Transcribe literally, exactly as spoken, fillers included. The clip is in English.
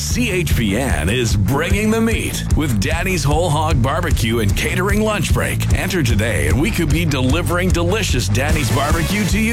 C H P N is bringing the meat with Daddy's Whole Hog Barbecue and Catering Lunch Break. Enter today and we could be delivering delicious Daddy's Barbecue to you.